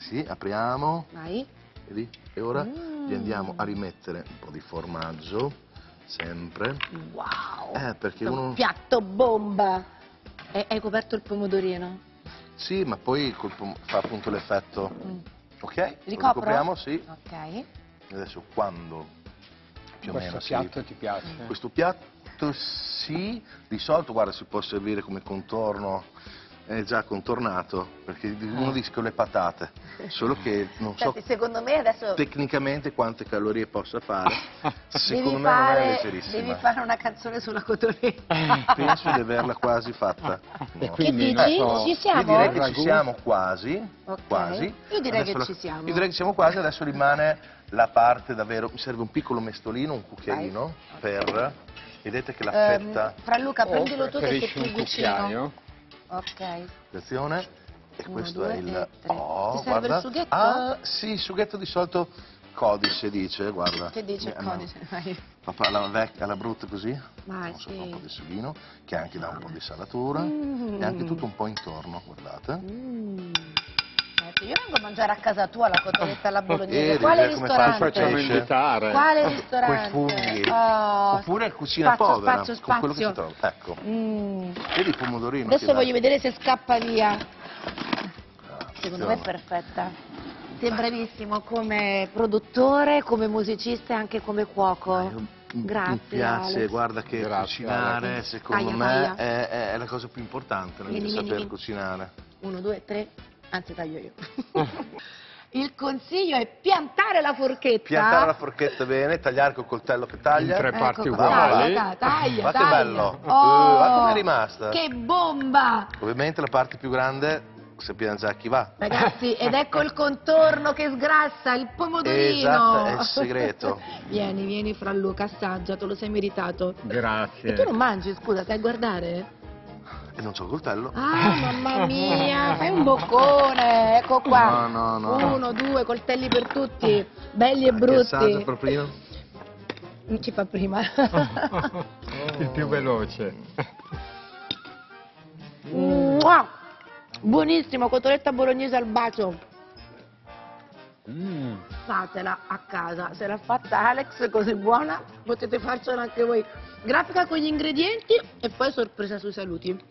Sì, apriamo. Vai. Vedi? E ora gli andiamo a rimettere un po' di formaggio, sempre. Wow! Perché Un uno... piatto bomba! E hai coperto il pomodorino? Sì, ma poi fa appunto l'effetto... Ok? Lo Ricopro? ricopriamo, sì. Ok. E adesso quando più o meno Questo piatto ti piace? Questo piatto sì, di solito guarda si può servire come contorno, è già contornato, perché uno dice con le patate, solo che non so Secondo me adesso tecnicamente quante calorie possa fare, secondo devi me non è fare, leggerissima. devi fare una canzone sulla cotoletta. Penso di averla quasi fatta. E No. quindi, Che dici? non so, Ci siamo? Io direi che ragù? ci siamo quasi, Ok. quasi. Io direi Adesso che ci siamo. Io direi che siamo quasi, adesso rimane la parte davvero, mi serve un piccolo mestolino, un cucchiaino, per, vedete che la fetta, Fra Luca, O prendilo tu che sei preferisci più un vicino. cucchiaio? Ok. attenzione, e Uno, questo due è il... e tre. Oh, Ti serve guarda. il sughetto? Ah, sì, il sughetto di solito codice dice, guarda. Che dice il codice? Vai. Papà, alla vecchia, alla brutta così, Vai, non so, sì. fa un po' di sughino, che anche dà un po' di salatura, e anche tutto un po' intorno, guardate. Io vengo a mangiare a casa tua la cotoletta alla bolognese. Devi Quale vedere come fa il ristorante? Facciamo pesce. invitare. Quale Coi ristorante? funghi. Oh, Oppure cucina spazio, povera, spazio, con quello che si spazio. trova. Ecco, vedi il pomodorino? Adesso che voglio vedere se scappa via. Secondo me è attenzione. perfetta. Sei bravissimo come produttore, come musicista e anche come cuoco. Grazie, Mi piace, Alex. guarda che Grazie, cucinare, Alex. secondo Aia, me, aia. è la cosa più importante, Vieni, saper vieni. cucinare. 1, 2, 3, anzi taglio io. Il consiglio è piantare la forchetta. Piantare la forchetta bene, tagliare col coltello che taglia. In tre Ecco parti qua. uguali. Taglia, Guarda che taglia. bello. Oh, Guarda com'è rimasta. Che bomba! Ovviamente la parte più grande sappiamo già a chi va. Ragazzi, ed ecco il contorno che sgrassa, il pomodorino. Esatto, è il segreto. Vieni, vieni Fra Luca, assaggia, te lo sei meritato. Grazie. E tu non mangi, scusa, stai a guardare? E non c'ho il coltello. Ah, mamma mia, fai un boccone, ecco qua. No, no, no. 1, 2, coltelli per tutti, belli e Che assaggia brutti. proprio. Ci fa prima. Il più veloce. Mua! Buonissimo, cotoletta bolognese al bacio. Fatela a casa, se l'ha fatta Alex così buona, potete farcela anche voi. Grafica con gli ingredienti e poi sorpresa sui saluti.